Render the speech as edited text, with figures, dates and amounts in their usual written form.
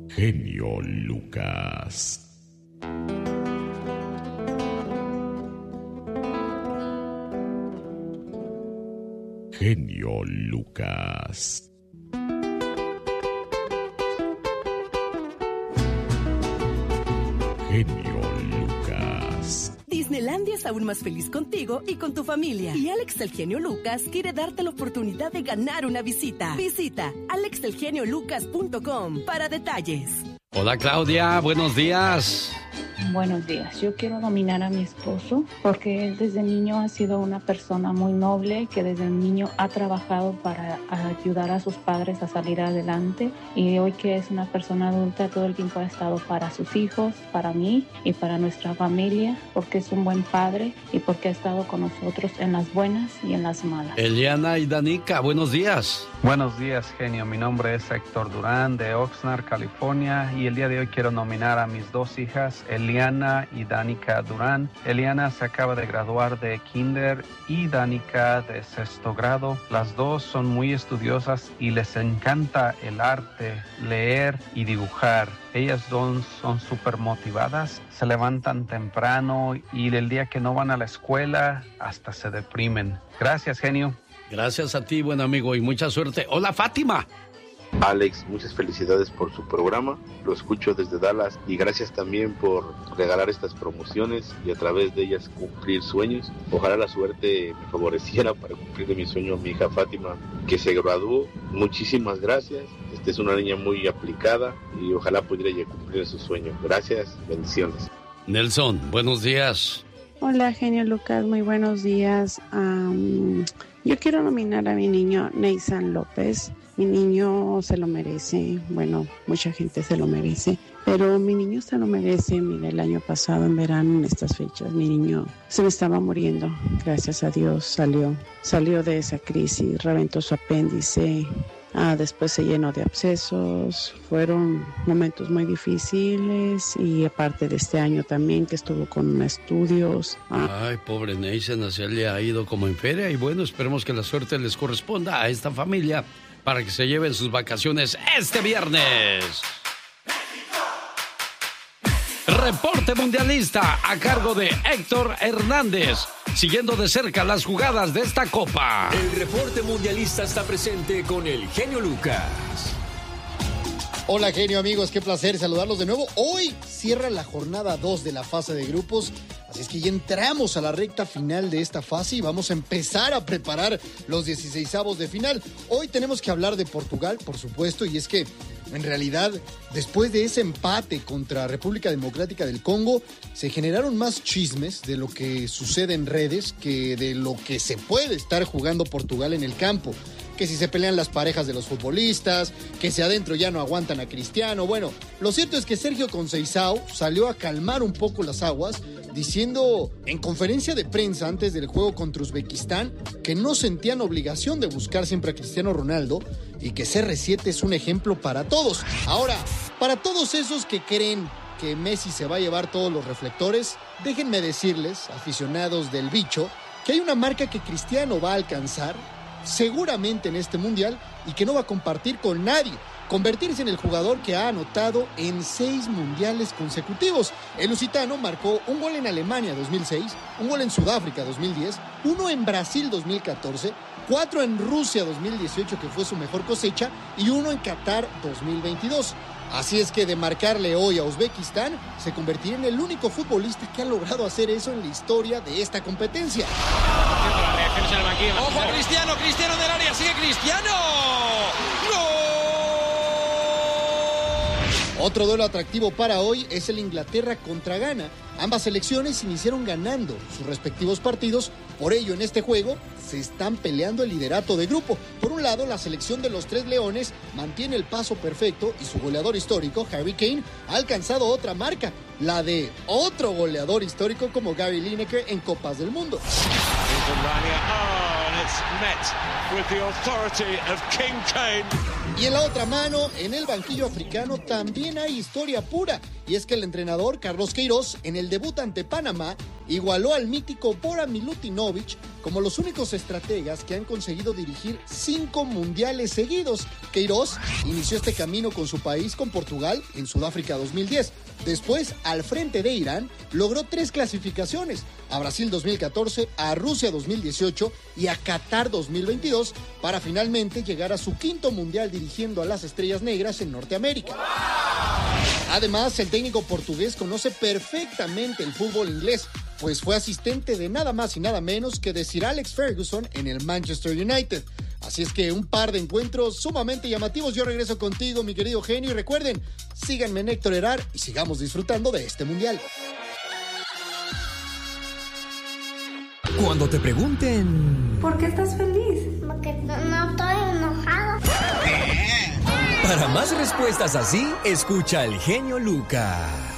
Genio Lucas. Genio Lucas. Genio Lucas. Disneylandia es aún más feliz contigo y con tu familia. Y Alex el Genio Lucas quiere darte la oportunidad de ganar una visita. Visita alexelgeniolucas.com para detalles. Hola Claudia, buenos días. Buenos días. Yo quiero nominar a mi esposo porque él desde niño ha sido una persona muy noble, que desde niño ha trabajado para ayudar a sus padres a salir adelante, y hoy que es una persona adulta todo el tiempo ha estado para sus hijos, para mí y para nuestra familia, porque es un buen padre y porque ha estado con nosotros en las buenas y en las malas. Eliana y Danica, buenos días. Buenos días, genio. Mi nombre es Héctor Durán de Oxnard, California, y el día de hoy quiero nominar a mis dos hijas, Eliana y Danica Durán. Eliana se acaba de graduar de kinder y Danica de 6º grado. Las dos son muy estudiosas y les encanta el arte, leer y dibujar. Ellas dos son súper motivadas, se levantan temprano y el día que no van a la escuela hasta se deprimen. Gracias, genio. Gracias a ti, buen amigo, y mucha suerte. Hola, Fátima. Alex, muchas felicidades por su programa, lo escucho desde Dallas y gracias también por regalar estas promociones y a través de ellas cumplir sueños. Ojalá la suerte me favoreciera para cumplir de mi sueño a mi hija Fátima, que se graduó. Muchísimas gracias, es una niña muy aplicada y ojalá pudiera ya cumplir su sueño. Gracias, bendiciones. Nelson, buenos días. Hola, genio Lucas, muy buenos días. Yo quiero nominar a mi niño Neissan López. Mi niño se lo merece, bueno, mucha gente se lo merece, pero mi niño se lo merece. Mira, el año pasado en verano, en estas fechas, mi niño se me estaba muriendo. Gracias a Dios salió de esa crisis, reventó su apéndice. Después se llenó de abscesos, fueron momentos muy difíciles y aparte de este año también que estuvo con estudios. Ay, pobre Neissan, así le ha ido como en feria y bueno, esperemos que la suerte les corresponda a esta familia para que se lleven sus vacaciones este viernes. Reporte mundialista a cargo de Héctor Hernández, siguiendo de cerca las jugadas de esta copa. El reporte mundialista está presente con el genio Lucas. Hola, genio, amigos, qué placer saludarlos de nuevo. Hoy cierra la jornada 2 de la fase de grupos, así es que ya entramos a la recta final de esta fase y vamos a empezar a preparar los 16avos de final. Hoy tenemos que hablar de Portugal, por supuesto, y es que en realidad, después de ese empate contra República Democrática del Congo, se generaron más chismes de lo que sucede en redes que de lo que se puede estar jugando Portugal en el campo. Que si se pelean las parejas de los futbolistas, que si adentro ya no aguantan a Cristiano. Bueno, lo cierto es que Sergio Conceição salió a calmar un poco las aguas, diciendo en conferencia de prensa antes del juego contra Uzbekistán que no sentían obligación de buscar siempre a Cristiano Ronaldo y que CR7 es un ejemplo para todos. Ahora, para todos esos que creen que Messi se va a llevar todos los reflectores, déjenme decirles, aficionados del bicho, que hay una marca que Cristiano va a alcanzar seguramente en este mundial y que no va a compartir con nadie: convertirse en el jugador que ha anotado en 6 mundiales consecutivos. El lusitano marcó un gol en Alemania 2006, un gol en Sudáfrica 2010, uno en Brasil 2014, 4 en Rusia 2018, que fue su mejor cosecha, y uno en Qatar 2022. Así es que de marcarle hoy a Uzbekistán, se convertirá en el único futbolista que ha logrado hacer eso en la historia de esta competencia. ¡Ojo a Cristiano! ¡Cristiano del área! ¡Sigue Cristiano! ¡Gol! Otro duelo atractivo para hoy es el Inglaterra contra Ghana. Ambas selecciones iniciaron ganando sus respectivos partidos, por ello en este juego se están peleando el liderato de grupo. Por un lado, la selección de los Tres Leones mantiene el paso perfecto y su goleador histórico, Harry Kane, ha alcanzado otra marca, la de otro goleador histórico como Gary Lineker en Copas del Mundo. has met with the authority of King Kane. Y en la otra mano, en el banquillo africano también hay historia pura. Y es que el entrenador Carlos Queiroz, en el debut ante Panamá, igualó al mítico Bora Milutinovic como los únicos estrategas que han conseguido dirigir 5 mundiales seguidos. Queiroz inició este camino con su país, con Portugal, en Sudáfrica 2010. Después, al frente de Irán, logró 3 clasificaciones: a Brasil 2014, a Rusia 2018 y a Qatar 2022, para finalmente llegar a su 5º mundial dirigiendo a las Estrellas Negras en Norteamérica. Además, el técnico portugués conoce perfectamente el fútbol inglés, pues fue asistente de nada más y nada menos que de Sir Alex Ferguson en el Manchester United. Así es que un par de encuentros sumamente llamativos. Yo regreso contigo, mi querido genio, y recuerden, síganme en Héctor Herrera y sigamos disfrutando de este mundial. Cuando te pregunten... ¿Por qué estás feliz? Porque no estoy enojado. Para más respuestas así, escucha al genio Lucas.